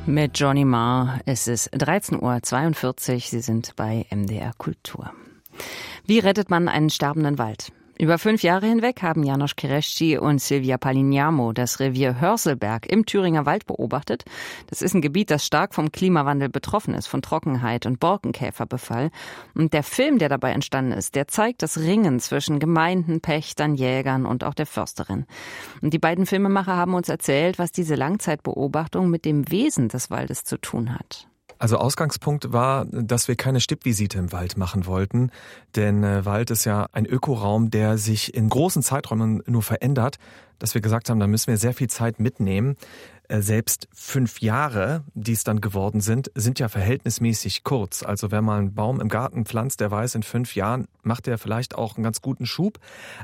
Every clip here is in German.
Mit Johnny Marr. Es ist 13:42 Uhr. Sie sind bei MDR Kultur. Wie rettet man einen sterbenden Wald? Über 5 Jahre hinweg haben János Keresty und Silvia Palignano das Revier Hörselberg im Thüringer Wald beobachtet. Das ist ein Gebiet, das stark vom Klimawandel betroffen ist, von Trockenheit und Borkenkäferbefall. Und der Film, der dabei entstanden ist, der zeigt das Ringen zwischen Gemeinden, Pächtern, Jägern und auch der Försterin. Und die beiden Filmemacher haben uns erzählt, was diese Langzeitbeobachtung mit dem Wesen des Waldes zu tun hat. Also Ausgangspunkt war, dass wir keine Stippvisite im Wald machen wollten, denn Wald ist ja ein Ökoraum, der sich in großen Zeiträumen nur verändert, dass wir gesagt haben, da müssen wir sehr viel Zeit mitnehmen. Selbst 5 Jahre, die es dann geworden sind ja verhältnismäßig kurz. Also wenn man einen Baum im Garten pflanzt, der weiß, in 5 Jahren macht der vielleicht auch einen ganz guten Schub.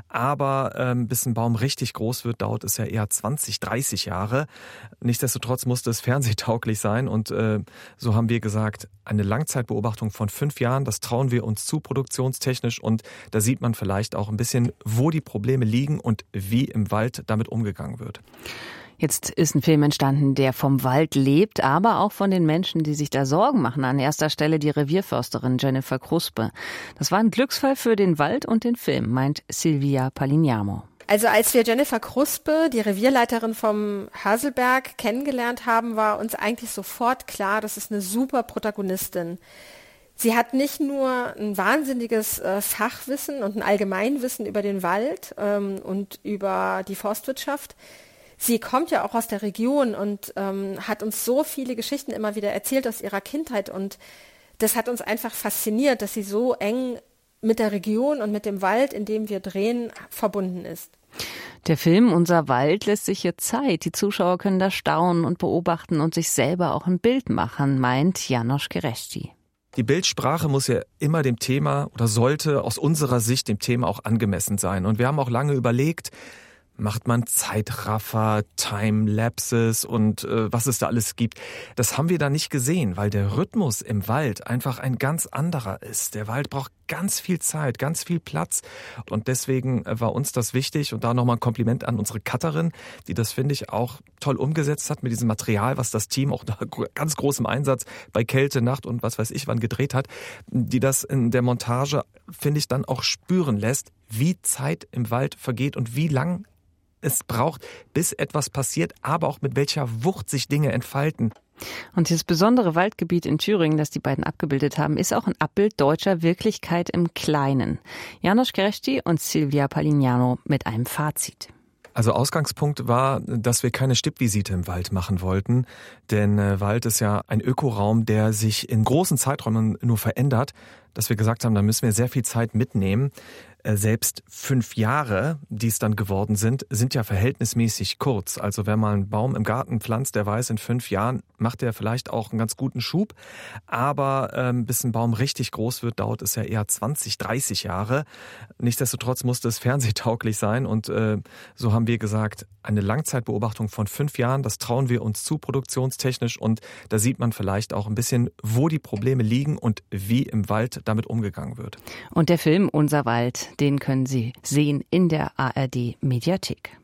Aber bis ein Baum richtig groß wird, dauert es ja eher 20, 30 Jahre. Nichtsdestotrotz musste es fernsehtauglich sein. Und so haben wir gesagt, eine Langzeitbeobachtung von 5 Jahren, das trauen wir uns zu produktionstechnisch. Und da sieht man vielleicht auch ein bisschen, wo die Probleme liegen und wie im Wald damit umgegangen wird. Jetzt ist ein Film entstanden, der vom Wald lebt, aber auch von den Menschen, die sich da Sorgen machen. An erster Stelle die Revierförsterin Jennifer Kruspe. Das war ein Glücksfall für den Wald und den Film, meint Silvia Palignano. Also als wir Jennifer Kruspe, die Revierleiterin vom Hörselberg, kennengelernt haben, war uns eigentlich sofort klar, das ist eine super Protagonistin. Sie hat nicht nur ein wahnsinniges Fachwissen und ein Allgemeinwissen über den Wald und über die Forstwirtschaft. Sie kommt ja auch aus der Region und hat uns so viele Geschichten immer wieder erzählt aus ihrer Kindheit. Und das hat uns einfach fasziniert, dass sie so eng mit der Region und mit dem Wald, in dem wir drehen, verbunden ist. Der Film Unser Wald lässt sich hier Zeit. Die Zuschauer können da staunen und beobachten und sich selber auch ein Bild machen, meint János Keresty. Die Bildsprache muss ja immer dem Thema oder sollte aus unserer Sicht dem Thema auch angemessen sein. Und wir haben auch lange überlegt, macht man Zeitraffer, Timelapses und was es da alles gibt. Das haben wir da nicht gesehen, weil der Rhythmus im Wald einfach ein ganz anderer ist. Der Wald braucht ganz viel Zeit, ganz viel Platz und deswegen war uns das wichtig und da nochmal ein Kompliment an unsere Cutterin, die das, finde ich, auch toll umgesetzt hat mit diesem Material, was das Team auch nach ganz großem Einsatz bei Kälte, Nacht und was weiß ich wann gedreht hat, die das in der Montage, finde ich, dann auch spüren lässt, wie Zeit im Wald vergeht und wie lang es braucht, bis etwas passiert, aber auch mit welcher Wucht sich Dinge entfalten. Und dieses besondere Waldgebiet in Thüringen, das die beiden abgebildet haben, ist auch ein Abbild deutscher Wirklichkeit im Kleinen. János Keresty und Silvia Palignano mit einem Fazit. Also Ausgangspunkt war, dass wir keine Stippvisite im Wald machen wollten, denn Wald ist ja ein Ökoraum, der sich in großen Zeiträumen nur verändert, dass wir gesagt haben, da müssen wir sehr viel Zeit mitnehmen. Selbst 5 Jahre, die es dann geworden sind ja verhältnismäßig kurz. Also wenn man einen Baum im Garten pflanzt, der weiß, in 5 Jahren macht der vielleicht auch einen ganz guten Schub. Aber bis ein Baum richtig groß wird, dauert es ja eher 20, 30 Jahre. Nichtsdestotrotz musste es fernsehtauglich sein. Und so haben wir gesagt, eine Langzeitbeobachtung von 5 Jahren, das trauen wir uns zu produktionstechnisch. Und da sieht man vielleicht auch ein bisschen, wo die Probleme liegen und wie im Wald damit umgegangen wird. Und der Film Unser Wald, den können Sie sehen in der ARD Mediathek.